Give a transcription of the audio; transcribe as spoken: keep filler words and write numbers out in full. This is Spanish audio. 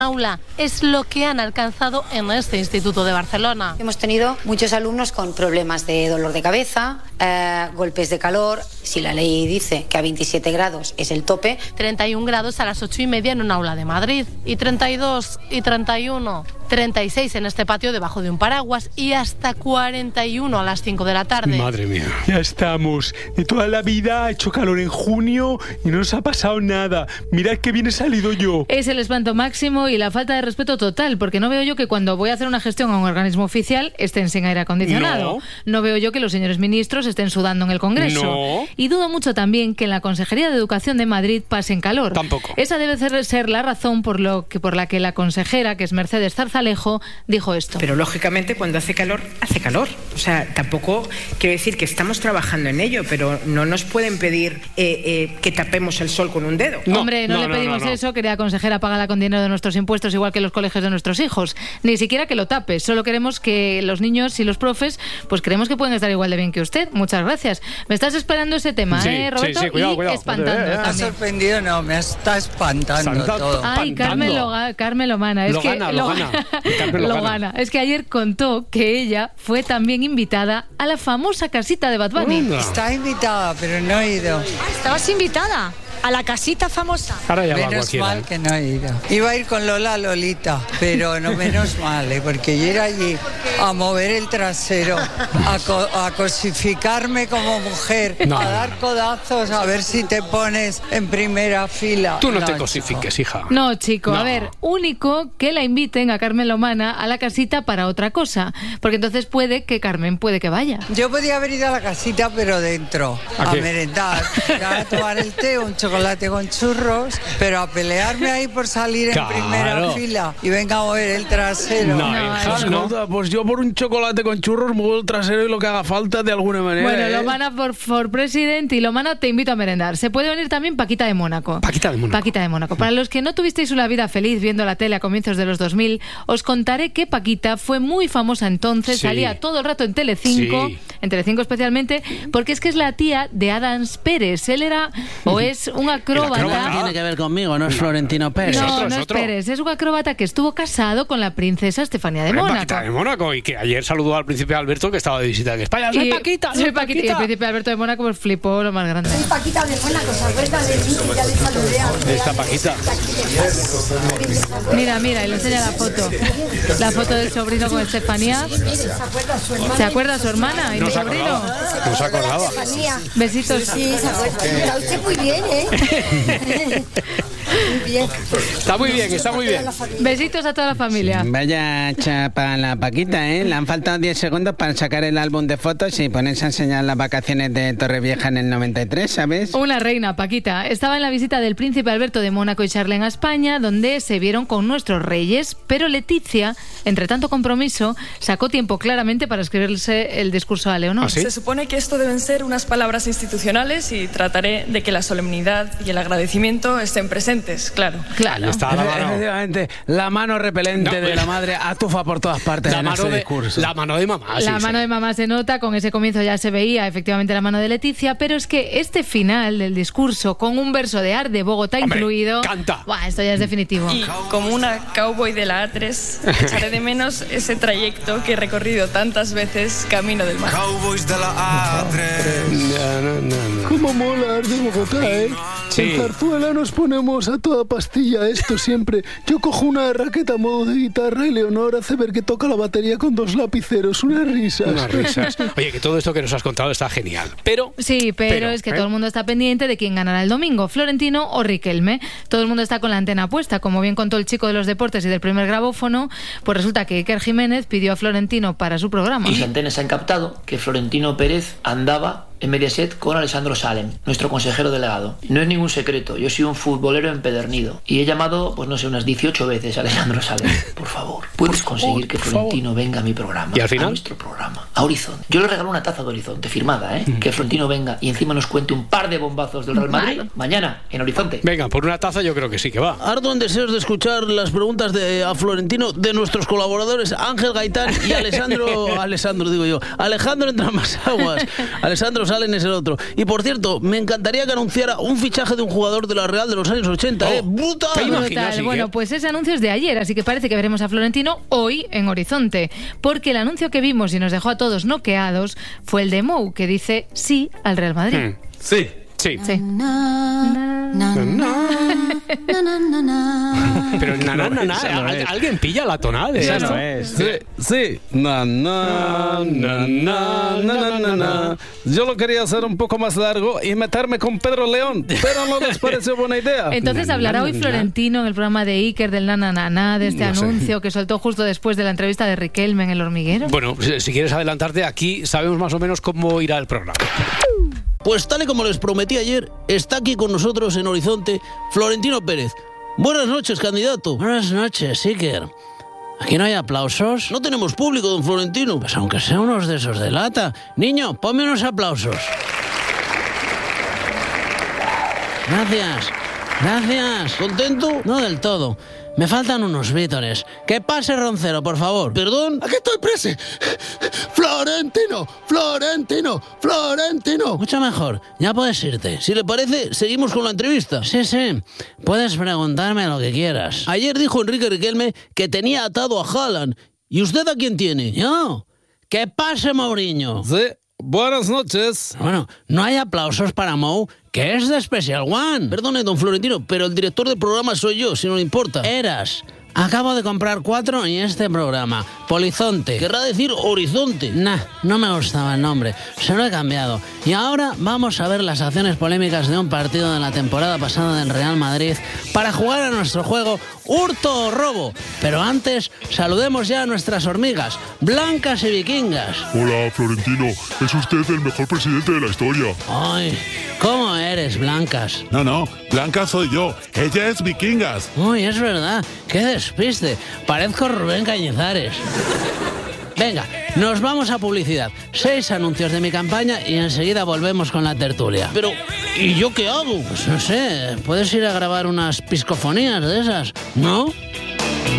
aula es lo que han alcanzado en este instituto de Barcelona. Hemos tenido muchos alumnos con problemas de dolor de cabeza, eh, golpes de calor. Si la ley dice que a veintisiete grados es el tope. treinta y un grados a las ocho y media en un aula de Madrid, y treinta y dos y treinta y uno, treinta y seis en este patio debajo de un paraguas, y hasta cuarenta y uno a las cinco de la tarde. Madre mía. Ya estamos. De toda la vida ha hecho calor en junio y no nos ha pasado nada. Mirad qué bien he salido yo. Es el espanto máximo y la falta de respeto total, porque no veo yo que cuando voy a hacer una gestión a un organismo oficial estén sin aire acondicionado. No, no veo yo que los señores ministros estén sudando en el Congreso. No. Y dudo mucho también que en la Consejería de Educación de Madrid pasen calor. Tampoco. Esa debe ser la razón por, lo que, por la que la consejera, que es Mercedes Zarzalejo, dijo esto. Pero lógicamente cuando hace calor, hace calor. O sea, tampoco quiero decir que estamos trabajando en ello, pero no nos pueden pedir eh, eh, que tapemos el sol con un dedo. No, Hombre, no, no le no, pedimos no, no. eso, querida consejera, págala con dinero de nuestros impuestos, igual que los colegios de nuestros hijos. Ni siquiera que lo tape, solo queremos que los niños y los profes, pues creemos que pueden estar igual de bien que usted. Muchas gracias. Me estás esperando ese tema, Sí, ¿eh, Roberto? sí, sí, cuidado, y cuidado. espantando Eh, eh, eh. Me ha también. sorprendido, no, me está espantando Santa- todo. Ay, espantando. Carmen, Loga, Carmen Lomana. Es Lo que gana, lo gana. Carmen lo lo gana. gana. Es que ayer contó que ella fue también invitada a la famosa casita de Bad Bunny. Anda. Está invitada, pero no he ido. ¿Estabas invitada a la casita famosa? Ahora ya va Menos cualquiera. mal que no he ido. Iba a ir con Lola Lolita, pero no menos mal, ¿eh? Porque yo ir allí a mover el trasero, a, co- a cosificarme como mujer, No, a no, dar no. codazos, a ver si te pones en primera fila. Tú no te chico. cosifiques, hija. No, chico, a No. ver, único que la inviten a Carmen Lomana a la casita para otra cosa, porque entonces puede que Carmen puede que vaya. Yo podía haber ido a la casita, pero dentro, ¿A a, qué? merendar, a tomar el té, un chocolate con churros, pero a pelearme ahí por salir en Claro. primera fila y venga a mover el trasero. No, No, hija, eso no. Escolta, pues yo por un chocolate con churros muevo el trasero y lo que haga falta de alguna manera. Bueno, ¿eh? Lomana por, por presidente y Lomana te invito a merendar. Se puede venir también Paquita de Mónaco. Paquita de Mónaco. Paquita de Mónaco. Para los que no tuvisteis una vida feliz viendo la tele a comienzos de los dos mil, os contaré que Paquita fue muy famosa entonces, Sí. salía todo el rato en Telecinco, Sí. en Telecinco especialmente, porque es que es la tía de Adams Pérez. Él era, o es un acróbata... acróbata. Tiene que ver conmigo, no es Florentino Pérez. Es No, otro, no es es otro. Pérez, es un acróbata que estuvo casado con la princesa Estefanía de Hombre, Mónaco. Paquita de Mónaco, y que ayer saludó al príncipe Alberto, que estaba de visita en España. ¡Soy Y- Paquita! soy Paquita. Y el príncipe Alberto de Mónaco pues flipó lo más grande. Paquita de Mónaco, ¿se acuerda de mí? Ya le saludé a Esta Paquita. Mira, mira, y le enseña la foto. La foto del sobrino con Estefanía. ¿Se acuerda su hermana y No mi se sobrino? acordaba. No se acordaba. Besitos. Sí, se acuerda. Está usted muy bien, ¿eh? Muy bien. Está muy bien, está muy bien. Besitos a toda la familia. Vaya chapa la Paquita, ¿eh? Le han faltado diez segundos para sacar el álbum de fotos y ponerse a enseñar las vacaciones de Torrevieja en el noventa y tres, ¿sabes? Una reina, Paquita. Estaba en la visita del príncipe Alberto de Mónaco y Charlene a España, donde se vieron con nuestros reyes, pero Leticia, entre tanto compromiso, sacó tiempo claramente para escribirse el discurso a Leonor. ¿Ah, sí? Se supone que esto deben ser unas palabras institucionales y trataré de que la solemnidad y el agradecimiento estén presentes, claro. Claro. Está la mano. Efectivamente, la mano repelente No, de la madre atufa por todas partes La en mano, ese de, discurso. la mano de mamá. La sí, mano sí. de mamá se nota, con ese comienzo ya se veía efectivamente la mano de Leticia, pero es que este final del discurso, con un verso de Ar de Bogotá Hombre, incluido... canta. Buah, esto ya es definitivo. Y como una cowboy de la A tres, echaré de menos ese trayecto que he recorrido tantas veces camino del mar. Cowboys de la A tres. No, no, no, no. Cómo mola Ar de Bogotá, ¿eh? Sí. En Zarzuela nos ponemos a toda pastilla esto siempre. Yo cojo una raqueta a modo de guitarra y Leonor hace ver que toca la batería con dos lapiceros. Unas risas. Unas risas. Oye, que todo esto que nos has contado está genial. Pero... Sí, pero, Pero, es que ¿eh? todo el mundo está pendiente de quién ganará el domingo, Florentino o Riquelme. Todo el mundo está con la antena puesta. Como bien contó el chico de los deportes y del primer grabófono, pues resulta que Iker Jiménez pidió a Florentino para su programa. Y las antenas han captado que Florentino Pérez andaba en Mediaset con Alessandro Salem, nuestro consejero delegado. No es ningún secreto, yo soy un futbolero empedernido y he llamado, pues no sé, unas dieciocho veces a Alessandro Salem. Por favor, ¿puedes conseguir que Florentino venga a mi programa? ¿Y al final? A nuestro programa. A Horizonte. Yo le regalo una taza de Horizonte, firmada, ¿eh? Mm. Que Florentino venga y encima nos cuente un par de bombazos del Real Madrid vale. Mañana, en Horizonte. Venga, por una taza yo creo que sí que va. Ardo en deseos de escuchar las preguntas de a Florentino de nuestros colaboradores Ángel Gaitán y Alessandro, Alessandro digo yo, Alejandro Entramasaguas. Alessandro, Allen es el otro. Y por cierto, me encantaría que anunciara un fichaje de un jugador de la Real de los años ochenta, oh, ¿eh? ¡Brutal! Brutal. Bueno, pues ese anuncio es de ayer, así que parece que veremos a Florentino hoy en Horizonte. Porque el anuncio que vimos y nos dejó a todos noqueados fue el de Mou, que dice sí al Real Madrid. Hmm. Sí. Sí. Sí. Na, na, na, na, na, na. Pero na, na, na, na, no ¿al, ¿alguien pilla la tonada? Esa no es. Sí, sí. Na, na, na, na, na, na, na. Yo lo quería hacer un poco más largo y meterme con Pedro León, pero no les pareció buena idea. Entonces hablará hoy Florentino en el programa de Iker del na, na, na, na, de este no anuncio sé. que soltó justo después de la entrevista de Riquelme en El Hormiguero. Bueno, si, si quieres adelantarte, aquí sabemos más o menos cómo irá el programa. Pues tal y como les prometí ayer, está aquí con nosotros en Horizonte Florentino Pérez. Buenas noches, candidato. Buenas noches, Iker. ¿Aquí no hay aplausos? No tenemos público, don Florentino. Pues aunque sea unos de esos de lata. Niño, ponme unos aplausos. Gracias. Gracias. ¿Contento? No del todo. Me faltan unos vítores. Que pase Roncero, por favor. ¿Perdón? Aquí estoy, prese. Florentino, Florentino, Florentino. Mucho mejor. Ya puedes irte. Si le parece, seguimos con la entrevista. Sí, sí. Puedes preguntarme lo que quieras. Ayer dijo Enrique Riquelme que tenía atado a Haaland. ¿Y usted a quién tiene? Yo. Que pase Mourinho. Sí. Buenas noches. Bueno, no hay aplausos para Mou, que es de Special One. Perdone, don Florentino, pero el director del programa soy yo, si no le importa. Eras. Acabo de comprar cuatro en este programa. Polizonte. Querrá decir Horizonte. Nah, no me gustaba el nombre. Se lo he cambiado. Y ahora vamos a ver las acciones polémicas de un partido de la temporada pasada del Real Madrid para jugar a nuestro juego Hurto o Robo. Pero antes, saludemos ya a nuestras hormigas, blancas y vikingas. Hola, Florentino. Es usted el mejor presidente de la historia. Ay, ¿cómo eres, Blancas? No, no, Blanca soy yo. Ella es Vikingas. Uy, es verdad. Qué despiste. Parezco Rubén Cañizares. Venga, nos vamos a publicidad. Seis anuncios de mi campaña y enseguida volvemos con la tertulia. Pero, ¿y yo qué hago? Pues no sé, puedes ir a grabar unas piscofonías de esas, ¿no?